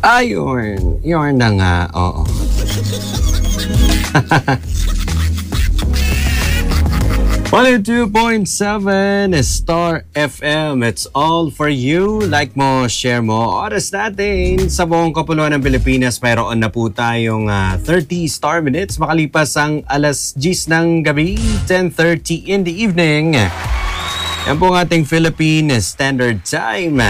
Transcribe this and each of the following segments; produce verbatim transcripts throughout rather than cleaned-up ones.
Ayun, yun na nga, oo. one oh two point seven Star F M. It's all for you. Like mo, share mo. Oras natin sa buong kapuluan ng Pilipinas. Mayroon na po tayong uh, thirty star minutes. Makalipas ang alas diyes ng gabi, ten thirty in the evening. Yan po ang ating Philippine Standard Time.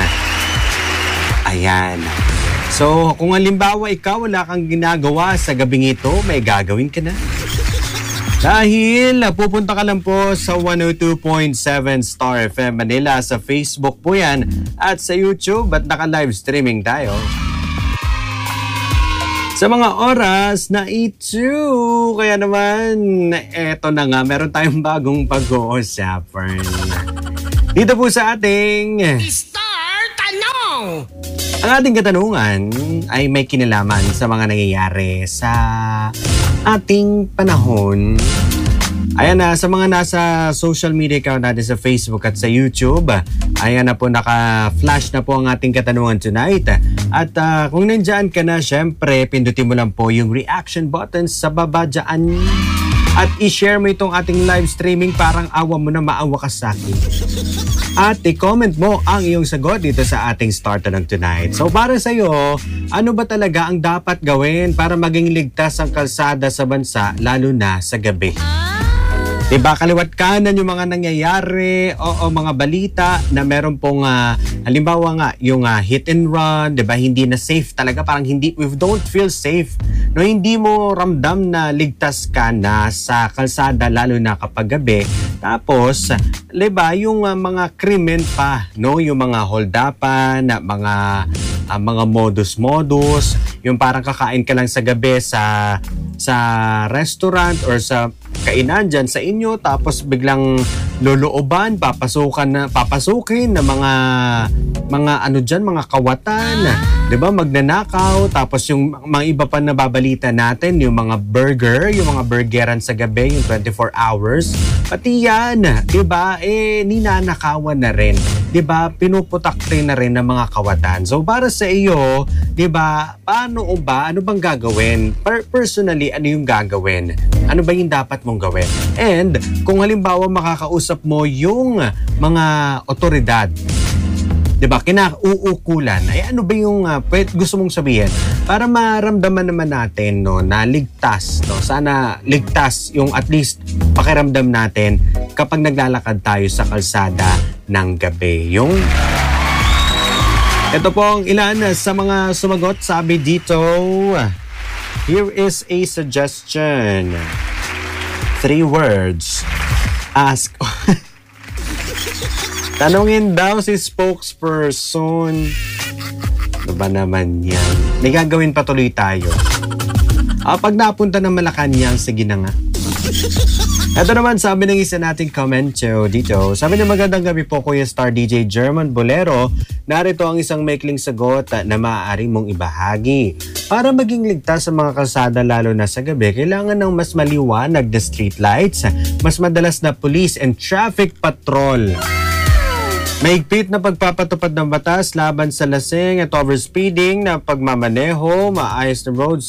Ayan. So, kung halimbawa ikaw wala kang ginagawa sa gabing ito, may gagawin ka na. Dahil pupunta ka lang po sa one oh two point seven Star F M Manila, sa Facebook po yan at sa YouTube at naka-live streaming tayo. Sa mga oras na ito, kaya naman, eto na nga, meron tayong bagong pag-uusapan. Dito po sa ating Star Tanong! Ang ating katanungan ay may kinalaman sa mga nangyayari sa ating panahon. Ayan na, sa mga nasa social media account natin sa Facebook at sa YouTube, ayan na po, naka-flash na po ang ating katanungan tonight. At uh, kung nandyan ka na, syempre, pindutin mo lang po yung reaction button sa baba dyan. At i-share mo itong ating live streaming, parang awa mo na maawa ka sa akin. At i-comment mo ang iyong sagot dito sa ating Star Tanong tonight. So para sa iyo, ano ba talaga ang dapat gawin para maging ligtas ang kalsada sa bansa, lalo na sa gabi? Diba, kaliwat kanan yung mga nangyayari o, o mga balita na meron pong uh, halimbawa nga yung uh, hit and run, diba, hindi na safe talaga, parang hindi, we don't feel safe. No, hindi mo ramdam na ligtas ka na sa kalsada lalo na kapag gabi. Tapos, diba, yung uh, mga krimen pa, no, yung mga hold-upan, mga uh, mga modus-modus, yung parang kakain ka lang sa gabi sa sa restaurant or sa kainan dyan sa inyo, tapos biglang lolooban, papasukan na, papasukin na mga mga ano dyan, mga kawatan, di ba, magnanakaw, tapos yung mga iba pa na babalita natin, yung mga burger, yung mga burgeran sa gabi, yung twenty-four hours, pati yan, di ba, eh, ninanakawan na rin, di ba, pinuputak rin na rin ng mga kawatan. So, para sa iyo, di ba, paano o ba, ano bang gagawin? Per- personally, ano yung gagawin? Ano ba yung dapat mong gawin? And, kung halimbawa makakausap mo yung mga otoridad, diba, kinauukulan, ay ano ba yung uh, pwede, gusto mong sabihin para maramdaman naman natin, no, na ligtas, no? Sana ligtas yung at least pakiramdam natin kapag naglalakad tayo sa kalsada ng gabi. Yung ito po ang ilan sa mga sumagot. Sabi dito, here is a suggestion. Three words. Ask. Tanungin daw si spokesperson. Ano ba naman yan? May gagawin patuloy tayo. Ah, pag napunta ng Malacanang, sige na nga. Ito naman, sabi ng isa nating comment dito. Sabi na, magandang gabi po, Kuya Star D J German Bolero. Narito ang isang maikling sagot na maaari mong ibahagi. Para maging ligtas sa mga kalsada lalo na sa gabi, kailangan ng mas maliwanag na street lights, mas madalas na police and traffic patrol. Mahigpit na pagpapatupad ng batas laban sa lasing at overspeeding na pagmamaneho, maayos na roads